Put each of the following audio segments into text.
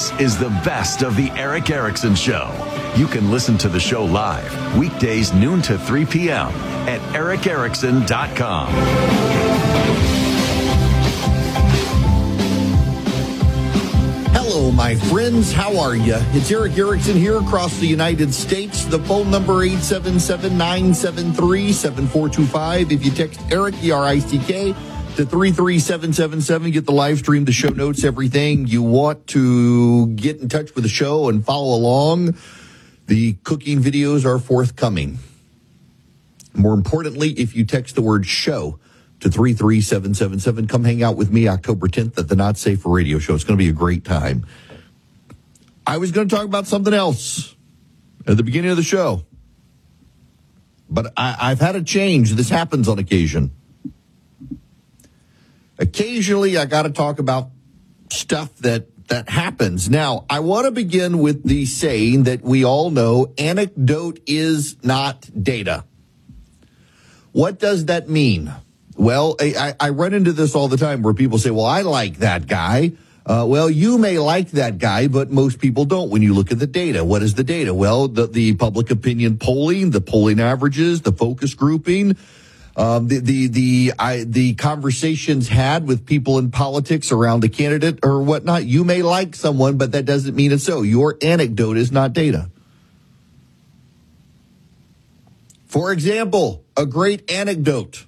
This is the best of the Eric Erickson Show. You can listen to the show live, weekdays noon to 3 p.m. at ericerickson.com. Hello, my friends. How are you? It's Eric Erickson here across the United States. The phone number 877-973-7425. If you text Eric, E-R-I-C-K, to 33777, get the live stream, the show notes, everything you want to get in touch with the show and follow along. The cooking videos are forthcoming. More importantly, if you text the word show to 33777, come hang out with me October 10th at the Not Safe for Radio show. It's going to be a great time. I was going to talk about something else at the beginning of the show, but I've had a change. This happens on occasion. Occasionally, I got to talk about stuff that happens. Now, I want to begin with the saying that we all know, anecdote is not data. What does that mean? Well, I run into this all the time where people say, well, I like that guy. Well, you may like that guy, but most people don't when you look at the data. What is the data? Well, the public opinion polling, the polling averages, the focus grouping, the conversations had with people in politics around a candidate or whatnot. You may like someone, but that doesn't mean it's so. Your anecdote is not data. For example, a great anecdote.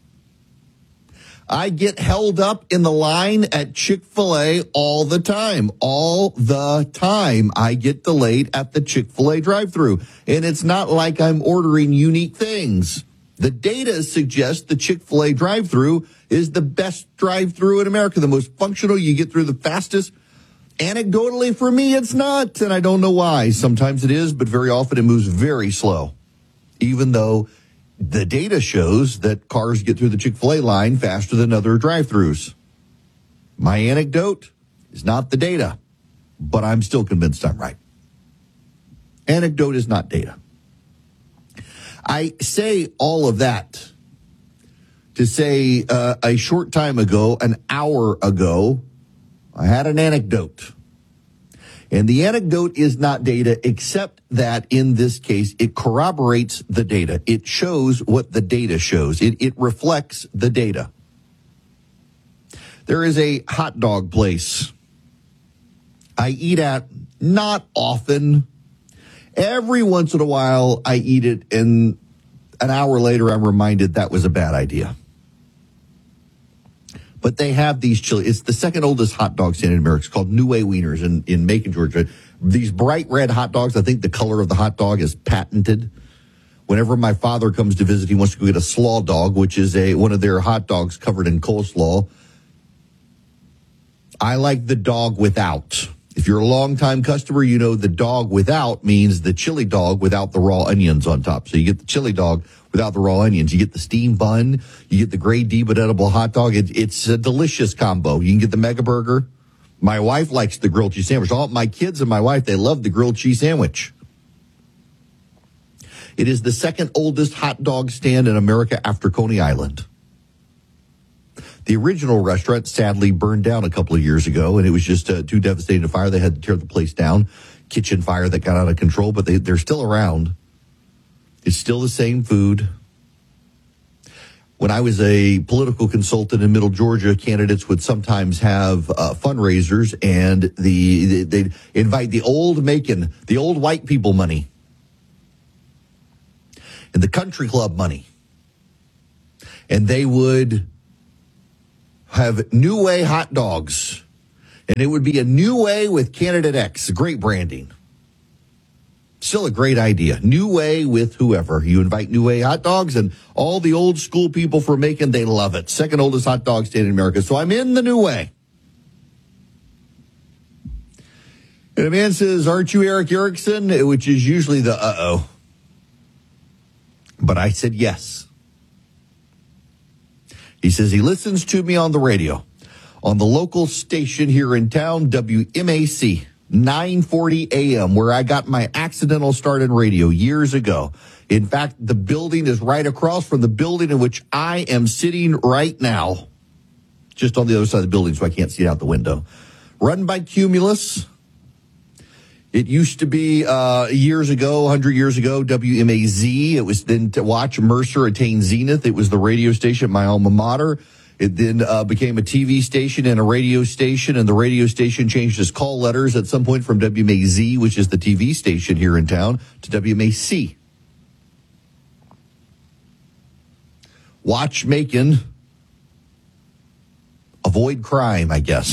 I get held up in the line at Chick-fil-A all the time. All the time I get delayed at the Chick-fil-A drive-thru. And it's not like I'm ordering unique things. The data suggests the Chick-fil-A drive-thru is the best drive-thru in America, the most functional. You get through the fastest. Anecdotally, for me, it's not, and I don't know why. Sometimes it is, but very often it moves very slow, even though the data shows that cars get through the Chick-fil-A line faster than other drive-thrus. My anecdote is not the data, but I'm still convinced I'm right. Anecdote is not data. I say all of that to say a short time ago, an hour ago, I had an anecdote. And the anecdote is not data, except that in this case, it corroborates the data. It shows what the data shows. It reflects the data. There is a hot dog place I eat at not often. Every once in a while, I eat it, and an hour later, I'm reminded that was a bad idea. But they have these chili. It's the second oldest hot dog stand in America. It's called New Way Wieners in Macon, Georgia. These bright red hot dogs, I think the color of the hot dog is patented. Whenever my father comes to visit, he wants to go get a slaw dog, which is one of their hot dogs covered in coleslaw. I like the dog without. If you're a longtime customer, you know the dog without means the chili dog without the raw onions on top. So you get the chili dog without the raw onions. You get the steamed bun. You get the grade D but edible hot dog. It's a delicious combo. You can get the mega burger. My wife likes the grilled cheese sandwich. All my kids and my wife, they love the grilled cheese sandwich. It is the second oldest hot dog stand in America after Coney Island. The original restaurant sadly burned down a couple of years ago, and it was just too devastating a fire. They had to tear the place down. Kitchen fire that got out of control, but they're still around. It's still the same food. When I was a political consultant in Middle Georgia, candidates would sometimes have fundraisers, and they'd invite the old Macon, the old white people money, and the country club money. And they would have New Way hot dogs, and it would be a New Way with Candidate X. Great branding. Still a great idea. New Way with whoever. You invite New Way hot dogs, and all the old school people from Macon, they love it. Second oldest hot dog stand in America. So I'm in the New Way. And a man says, aren't you Eric Erickson? Which is usually the uh-oh. But I said yes. He says he listens to me on the radio, on the local station here in town, WMAC, 940 AM, where I got my accidental start in radio years ago. In fact, the building is right across from the building in which I am sitting right now, just on the other side of the building, so I can't see out the window. Run by Cumulus, It used to be years ago, 100 years ago, WMAZ. It was then to watch Mercer attain zenith. It was the radio station at my alma mater. It then became a TV station and a radio station, and the radio station changed its call letters at some point from WMAZ, which is the TV station here in town, to WMAC. Watchmaking. Avoid crime, I guess.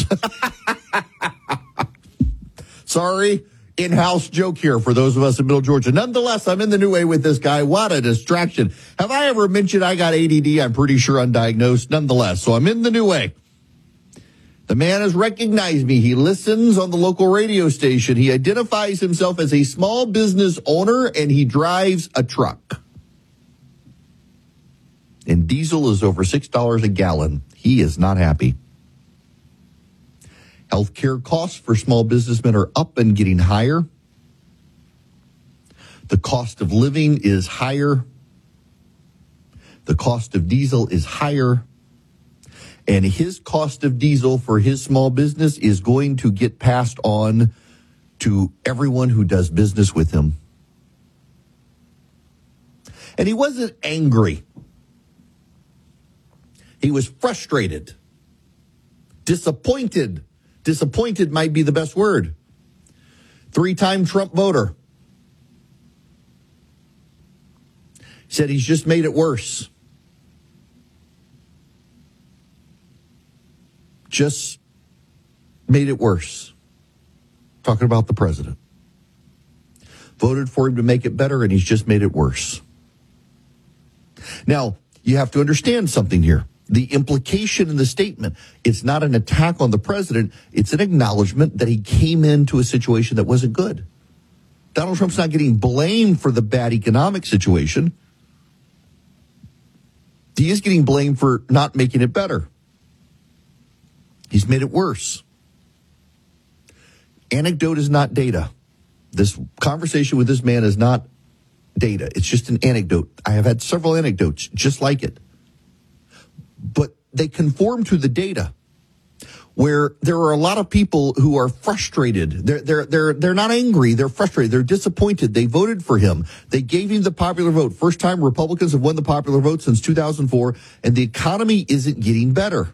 Sorry, in-house joke here for those of us in Middle Georgia. Nonetheless, I'm in the new way with this guy. What a distraction. Have I ever mentioned I got ADD? I'm pretty sure undiagnosed. Nonetheless, so I'm in the new way. The man has recognized me. He listens on the local radio station. He identifies himself as a small business owner, and he drives a truck. And diesel is over $6 a gallon. He is not happy. Healthcare costs for small businessmen are up and getting higher. The cost of living is higher. The cost of diesel is higher. And his cost of diesel for his small business is going to get passed on to everyone who does business with him. And he wasn't angry. He was frustrated, disappointed. Disappointed might be the best word. 3-time Trump voter. Said he's just made it worse. Just made it worse. Talking about the president. Voted for him to make it better, and he's just made it worse. Now, you have to understand something here. The implication in the statement, it's not an attack on the president. It's an acknowledgement that he came into a situation that wasn't good. Donald Trump's not getting blamed for the bad economic situation. He is getting blamed for not making it better. He's made it worse. Anecdote is not data. This conversation with this man is not data. It's just an anecdote. I have had several anecdotes just like it. But they conform to the data, where there are a lot of people who are frustrated. They're not angry. They're frustrated. They're disappointed. They voted for him. They gave him the popular vote. First time Republicans have won the popular vote since 2004, and the economy isn't getting better.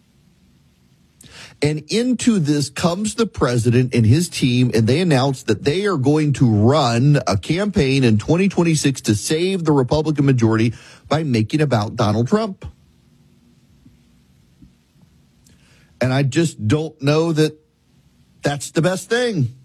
And into this comes the president and his team, and they announced that they are going to run a campaign in 2026 to save the Republican majority by making about Donald Trump. And I just don't know that that's the best thing.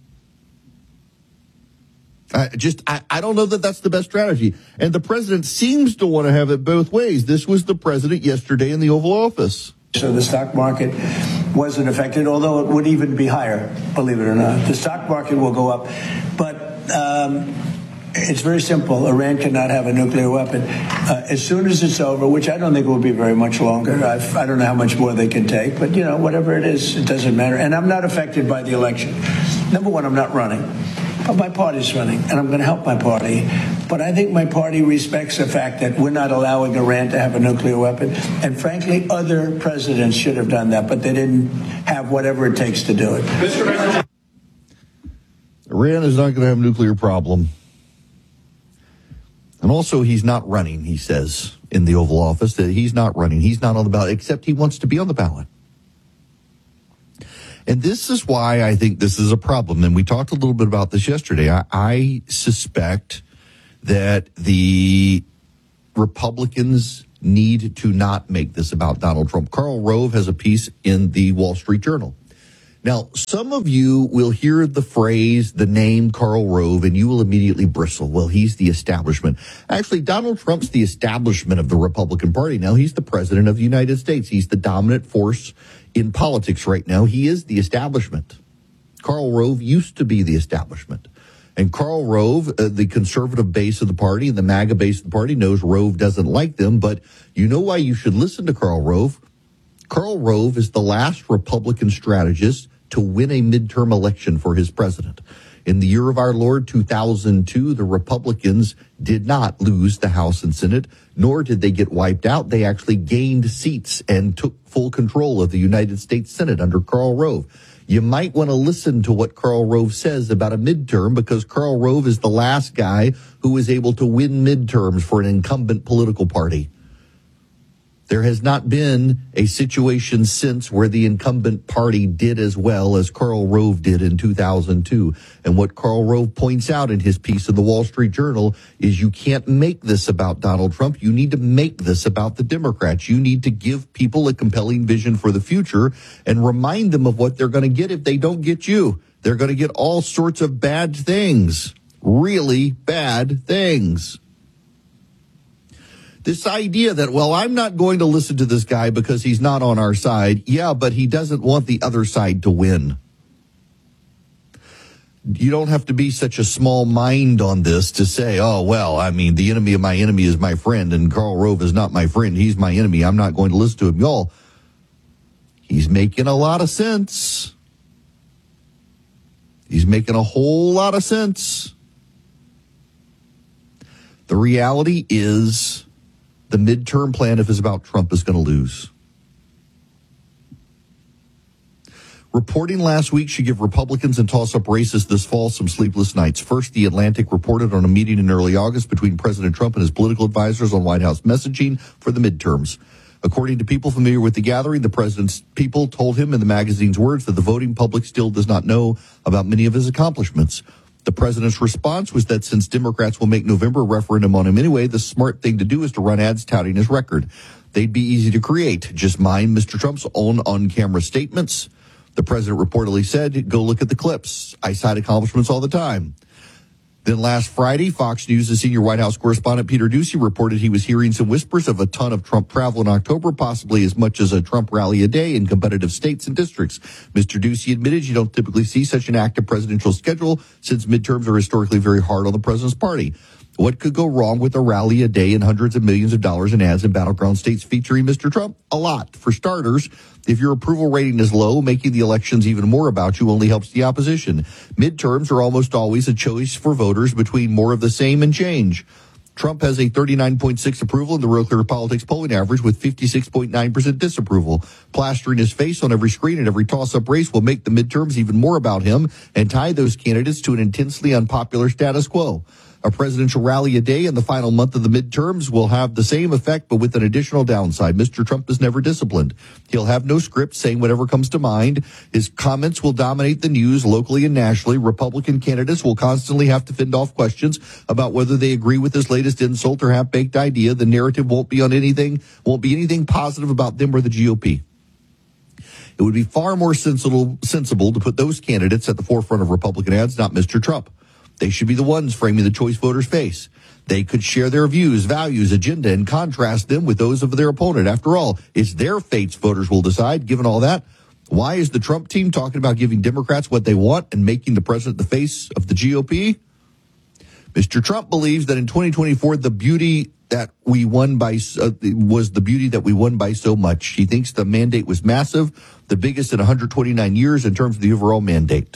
I don't know that that's the best strategy. And the president seems to want to have it both ways. This was the president yesterday in the Oval Office. So the stock market wasn't affected, although it would even be higher, believe it or not. The stock market will go up. But it's very simple. Iran cannot have a nuclear weapon. As soon as it's over, which I don't think will be very much longer. I don't know how much more they can take, but, you know, whatever it is, it doesn't matter. And I'm not affected by the election. Number one, I'm not running. But my party's running, and I'm going to help my party. But I think my party respects the fact that we're not allowing Iran to have a nuclear weapon. And frankly, other presidents should have done that, but they didn't have whatever it takes to do it. Iran is not going to have a nuclear problem. And also, he's not running, he says, in the Oval Office, that he's not running. He's not on the ballot, except he wants to be on the ballot. And this is why I think this is a problem. And we talked a little bit about this yesterday. I suspect that the Republicans need to not make this about Donald Trump. Karl Rove has a piece in the Wall Street Journal. Now, some of you will hear the phrase, the name Karl Rove, and you will immediately bristle. Well, he's the establishment. Actually, Donald Trump's the establishment of the Republican Party. Now, he's the president of the United States. He's the dominant force in politics right now. He is the establishment. Karl Rove used to be the establishment. And Karl Rove, the conservative base of the party, the MAGA base of the party, knows Rove doesn't like them. But you know why you should listen to Karl Rove? Karl Rove is the last Republican strategist to win a midterm election for his president. In the year of our Lord, 2002, the Republicans did not lose the House and Senate, nor did they get wiped out. They actually gained seats and took full control of the United States Senate under Karl Rove. you might want to listen to what Karl Rove says about a midterm, because Karl Rove is the last guy who was able to win midterms for an incumbent political party. There has not been a situation since where the incumbent party did as well as Karl Rove did in 2002. And what Karl Rove points out in his piece in the Wall Street Journal is you can't make this about Donald Trump. You need to make this about the Democrats. You need to give people a compelling vision for the future and remind them of what they're going to get if they don't get you. They're going to get all sorts of bad things, really bad things. This idea that, well, I'm not going to listen to this guy because he's not on our side. Yeah, but he doesn't want the other side to win. You don't have to be such a small mind on this to say, oh, well, I mean, the enemy of my enemy is my friend, and Karl Rove is not my friend. He's my enemy. I'm not going to listen to him. Y'all, he's making a lot of sense. He's making a whole lot of sense. The reality is, the midterm plan, if it's about Trump, is going to lose. Reporting last week should give Republicans in toss-up races this fall some sleepless nights. First, The Atlantic reported on a meeting in early August between President Trump and his political advisors on White House messaging for the midterms. According to people familiar with the gathering, the president's people told him in the magazine's words that the voting public still does not know about many of his accomplishments. The president's response was that since Democrats will make November a referendum on him anyway, the smart thing to do is to run ads touting his record. They'd be easy to create. Just mind Mr. Trump's own on-camera statements. The president reportedly said, go look at the clips. I cite accomplishments all the time. Then last Friday, Fox News' senior White House correspondent Peter Doocy reported he was hearing some whispers of a ton of Trump travel in October, possibly as much as a Trump rally a day in competitive states and districts. Mr. Doocy admitted you don't typically see such an active presidential schedule since midterms are historically very hard on the president's party. What could go wrong with a rally a day and hundreds of millions of dollars in ads in battleground states featuring Mr. Trump? A lot. For starters, if your approval rating is low, making the elections even more about you only helps the opposition. Midterms are almost always a choice for voters between more of the same and change. Trump has a 39.6 approval in the Real Clear Politics polling average with 56.9% disapproval. Plastering his face on every screen and every toss-up race will make the midterms even more about him and tie those candidates to an intensely unpopular status quo. A presidential rally a day in the final month of the midterms will have the same effect, but with an additional downside. Mr. Trump is never disciplined. He'll have no script, saying whatever comes to mind. His comments will dominate the news locally and nationally. Republican candidates will constantly have to fend off questions about whether they agree with his latest insult or half-baked idea. The narrative won't be anything positive about them or the GOP. It would be far more sensible to put those candidates at the forefront of Republican ads, not Mr. Trump. They should be the ones framing the choice voters face. They could share their views, values, agenda, and contrast them with those of their opponent. After all, it's their fates voters will decide. Given all that, why is the Trump team talking about giving Democrats what they want and making the president the face of the GOP? Mr. Trump believes that in 2024, the beauty that we won by was the beauty that we won by so much. He thinks the mandate was massive, the biggest in 129 years in terms of the overall mandate.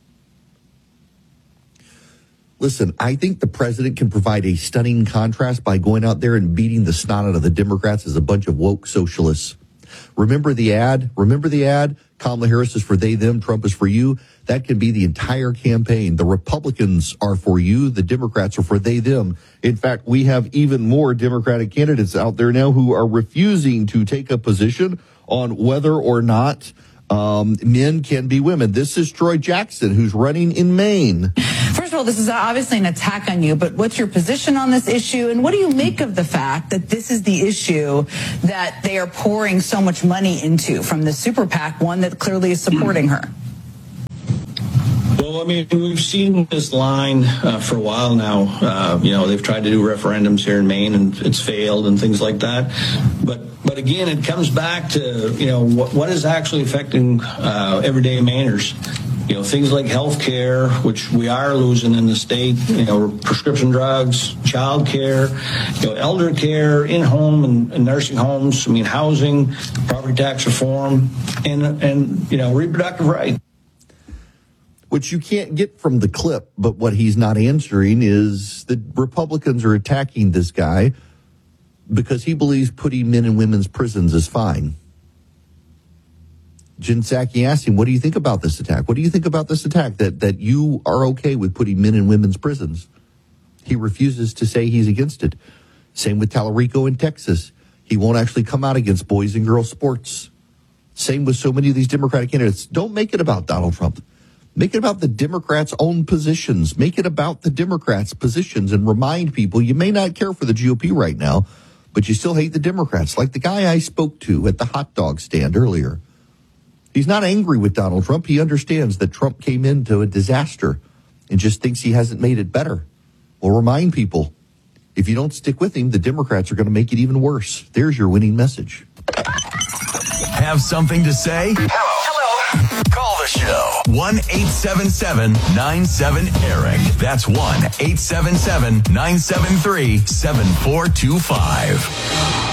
Listen, I think the president can provide a stunning contrast by going out there and beating the snot out of the Democrats as a bunch of woke socialists. Remember the ad? Kamala Harris is for they, them, Trump is for you. That can be the entire campaign. The Republicans are for you. The Democrats are for they, them. In fact, we have even more Democratic candidates out there now who are refusing to take a position on whether or not men can be women. This is Troy Jackson, who's running in Maine. First of all, this is obviously an attack on you, but what's your position on this issue? And what do you make of the fact that this is the issue that they are pouring so much money into from the super PAC, one that clearly is supporting her? Well, I mean, we've seen this line for a while now. They've tried to do referendums here in Maine, and it's failed and things like that. But again, it comes back to, what is actually affecting everyday Mainers. Things like health care, which we are losing in the state, prescription drugs, child care, elder care, in-home and nursing homes, housing, property tax reform, and reproductive rights. Which you can't get from the clip, but what he's not answering is that Republicans are attacking this guy because he believes putting men in women's prisons is fine. Jen Psaki asked him, what do you think about this attack? What do you think about this attack that you are okay with putting men in women's prisons? He refuses to say he's against it. Same with Tallarico in Texas. He won't actually come out against boys and girls sports. Same with so many of these Democratic candidates. Don't make it about Donald Trump. Make it about the Democrats' own positions. Make it about the Democrats' positions and remind people you may not care for the GOP right now, but you still hate the Democrats. Like the guy I spoke to at the hot dog stand earlier. He's not angry with Donald Trump. He understands that Trump came into a disaster and just thinks he hasn't made it better. Well, remind people, if you don't stick with him, the Democrats are going to make it even worse. There's your winning message. Have something to say? Hello. Call the show. 1-877-97-ERIC. That's 1-877-973-7425.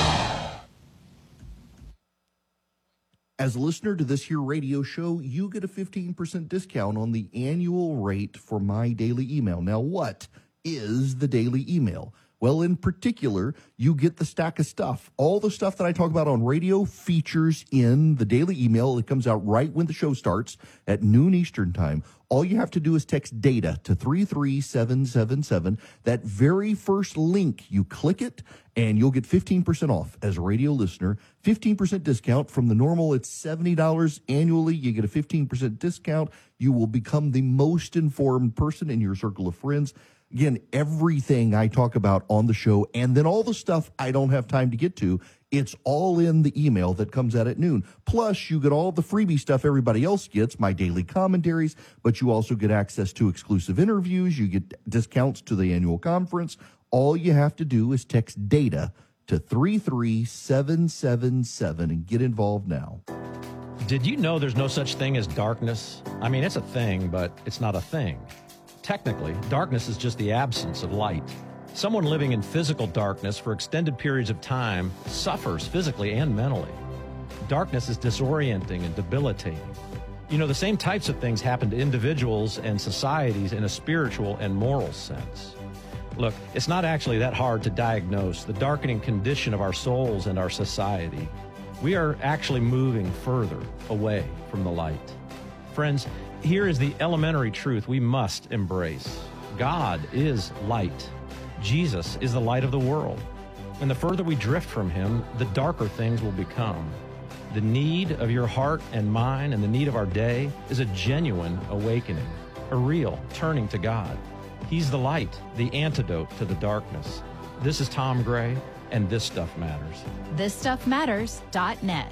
As a listener to this here radio show, you get a 15% discount on the annual rate for my daily email. Now, what is the daily email? Well, in particular, you get the stack of stuff. All the stuff that I talk about on radio features in the daily email. It comes out right when the show starts at noon Eastern time. All you have to do is text DATA to 33777. That very first link, you click it, and you'll get 15% off as a radio listener. 15% discount from the normal. It's $70 annually. You get a 15% discount. You will become the most informed person in your circle of friends. Again, everything I talk about on the show, and then all the stuff I don't have time to get to, it's all in the email that comes out at noon. Plus, you get all the freebie stuff everybody else gets, my daily commentaries, but you also get access to exclusive interviews. You get discounts to the annual conference. All you have to do is text DATA to 33777 and get involved now. Did you know there's no such thing as darkness? I mean, it's a thing, but it's not a thing. Technically, darkness is just the absence of light. Someone living in physical darkness for extended periods of time suffers physically and mentally. Darkness is disorienting and debilitating. You know, the same types of things happen to individuals and societies in a spiritual and moral sense. Look, it's not actually that hard to diagnose the darkening condition of our souls and our society. We are actually moving further away from the light. Friends, here is the elementary truth we must embrace. God is light. Jesus is the light of the world. And the further we drift from him, the darker things will become. The need of your heart and mine and the need of our day is a genuine awakening, a real turning to God. He's the light, the antidote to the darkness. This is Tom Gray, and This Stuff Matters. ThisStuffMatters.net.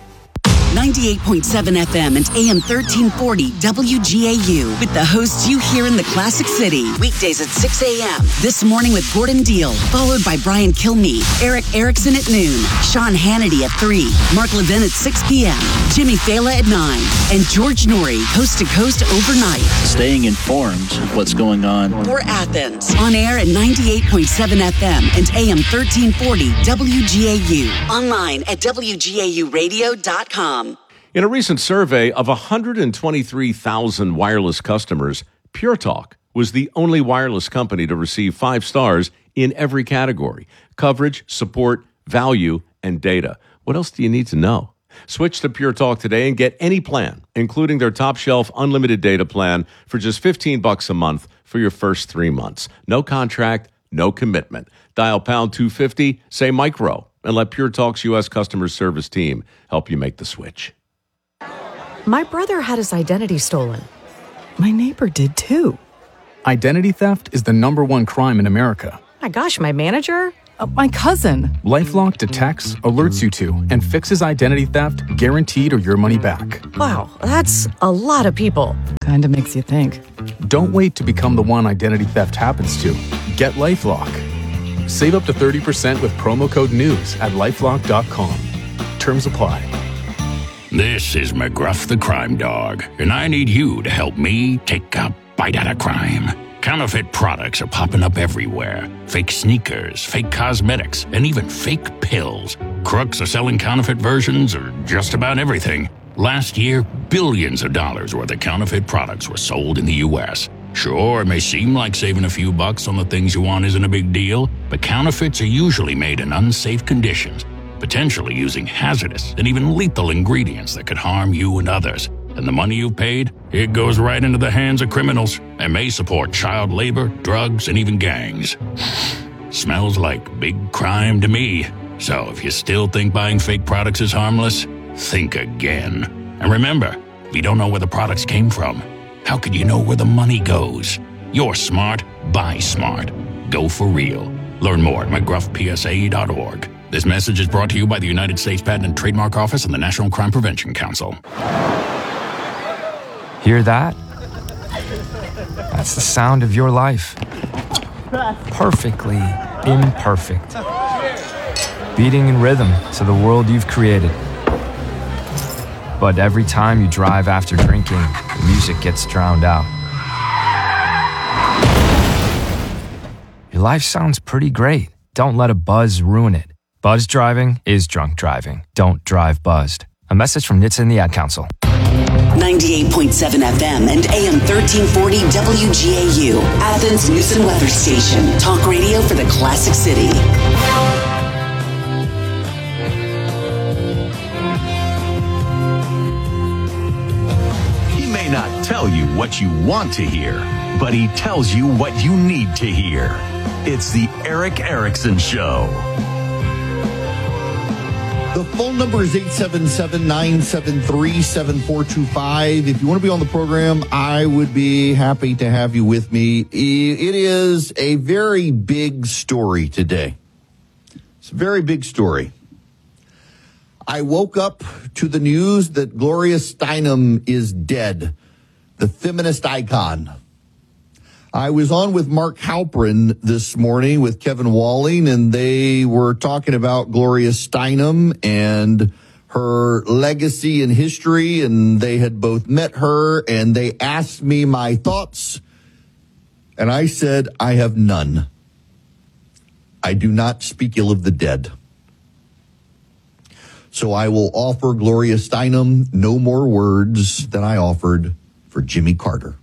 98.7 FM and AM 1340 WGAU with the hosts you hear in the Classic City. Weekdays at 6 a.m. This Morning with Gordon Deal, followed by Brian Kilmeade, Eric Erickson at noon, Sean Hannity at 3, Mark Levin at 6 p.m., Jimmy Fela at 9, and George Norrie, coast to coast overnight. Staying informed of what's going on. For Athens, on air at 98.7 FM and AM 1340 WGAU. Online at WGAUradio.com. In a recent survey of 123,000 wireless customers, Pure Talk was the only wireless company to receive 5 stars in every category: coverage, support, value, and data. What else do you need to know? Switch to Pure Talk today and get any plan, including their top shelf unlimited data plan for just $15 a month for your first 3 months. No contract, no commitment. Dial pound 250, say micro, and let Pure Talk's U.S. customer service team help you make the switch. My brother had his identity stolen. My neighbor did too. Identity theft is the #1 crime in America. My gosh, my manager? My cousin. LifeLock detects, alerts you to, and fixes identity theft guaranteed or your money back. Wow, that's a lot of people. Kinda makes you think. Don't wait to become the one identity theft happens to. Get LifeLock. Save up to 30% with promo code NEWS at LifeLock.com. Terms apply. This is McGruff the Crime Dog, and I need you to help me take a bite out of crime. Counterfeit products are popping up everywhere. Fake sneakers, fake cosmetics, and even fake pills. Crooks are selling counterfeit versions of just about everything. Last year, billions of dollars worth of counterfeit products were sold in the U.S. Sure, it may seem like saving a few bucks on the things you want isn't a big deal, but counterfeits are usually made in unsafe conditions. potentially using hazardous and even lethal ingredients that could harm you and others. And the money you've paid, it goes right into the hands of criminals and may support child labor, drugs, and even gangs. Smells like big crime to me. So if you still think buying fake products is harmless, think again. And remember, if you don't know where the products came from, how could you know where the money goes? You're smart, buy smart. Go for real. Learn more at mcgruffpsa.org. This message is brought to you by the United States Patent and Trademark Office and the National Crime Prevention Council. Hear that? That's the sound of your life. Perfectly imperfect. Beating in rhythm to the world you've created. But every time you drive after drinking, the music gets drowned out. Your life sounds pretty great. Don't let a buzz ruin it. Buzz driving is drunk driving. Don't drive buzzed. A message from NHTSA and the Ad Council. 98.7 FM and AM 1340 WGAU, Athens News and Weather Station. Talk radio for the Classic City. He may not tell you what you want to hear, but he tells you what you need to hear. It's the Erick Erickson Show. The phone number is 877-973-7425. If you want to be on the program, I would be happy to have you with me. It is a very big story today. It's a very big story. I woke up to the news that Gloria Steinem is dead, the feminist icon. I was on with Mark Halperin this morning with Kevin Walling, and they were talking about Gloria Steinem and her legacy and history, and they had both met her, and they asked me my thoughts, and I said, I have none. I do not speak ill of the dead. So I will offer Gloria Steinem no more words than I offered for Jimmy Carter.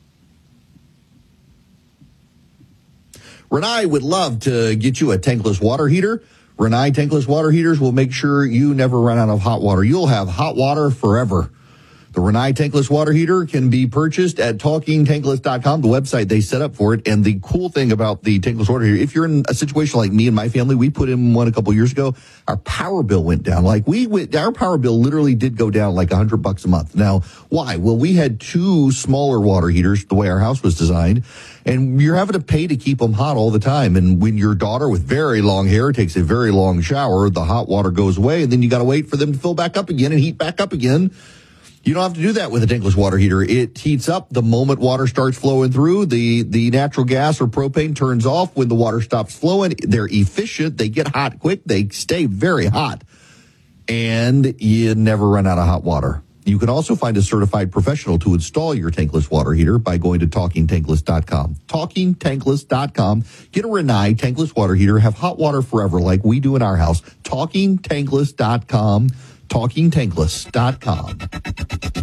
Renai would love to get you a tankless water heater. Renai tankless water heaters will make sure you never run out of hot water. You'll have hot water forever. The Renai tankless water heater can be purchased at TalkingTankless.com, the website they set up for it. And the cool thing about the tankless water heater, if you're in a situation like me and my family, we put in one a couple years ago, our power bill went down. Our power bill literally did go down like $100 a month. Now, why? Well, we had two smaller water heaters, the way our house was designed, and you're having to pay to keep them hot all the time. And when your daughter with very long hair takes a very long shower, the hot water goes away, and then you got to wait for them to fill back up again and heat back up again. You don't have to do that with a tankless water heater. It heats up the moment water starts flowing through. The natural gas or propane turns off when the water stops flowing. They're efficient. They get hot quick. They stay very hot. And you never run out of hot water. You can also find a certified professional to install your tankless water heater by going to TalkingTankless.com. TalkingTankless.com. Get a Renai tankless water heater. Have hot water forever like we do in our house. TalkingTankless.com. TalkingTankless.com.